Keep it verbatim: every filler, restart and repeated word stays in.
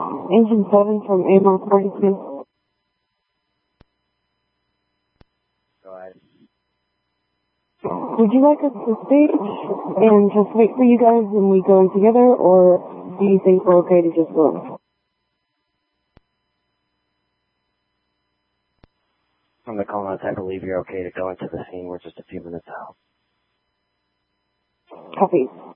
Agent seven from A M R forty-two. Go ahead. Would you like us to stage and just wait for you guys when we go in together, or do you think we're okay to just go? From the comments, I believe you're okay to go into the scene. We're just a few minutes out. Copy.